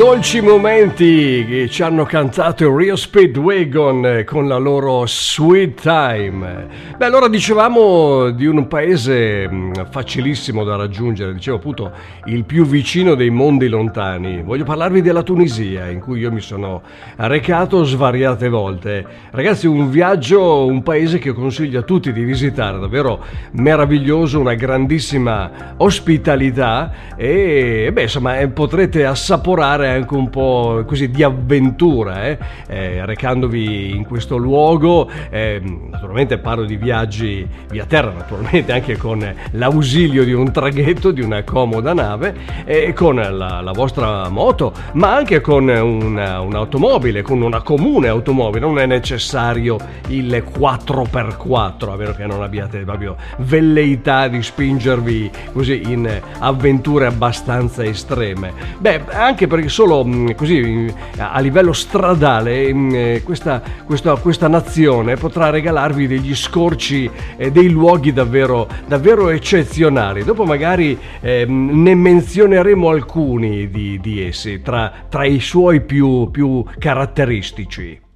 Dolci momenti che ci hanno cantato i Rio Speedwagon con la loro Sweet Time. Beh, allora dicevamo di un paese facilissimo da raggiungere, dicevo appunto il più vicino dei mondi lontani. Voglio parlarvi della Tunisia, in cui io mi sono recato svariate volte. Ragazzi, un viaggio, un paese che consiglio a tutti di visitare, davvero meraviglioso, una grandissima ospitalità e beh, insomma, potrete assaporare anche un po' così di avventura recandovi in questo luogo. Naturalmente parlo di viaggi via terra, naturalmente anche con l'ausilio di un traghetto, di una comoda nave e con la vostra moto, ma anche con un'automobile, con una comune automobile. Non è necessario il 4x4, a meno che non abbiate proprio velleità di spingervi così in avventure abbastanza estreme. Beh, anche perché solo così a livello stradale questa nazione potrà regalarvi degli scorci e dei luoghi davvero eccezionali. Dopo magari ne menzioneremo alcuni di essi tra i suoi più caratteristici.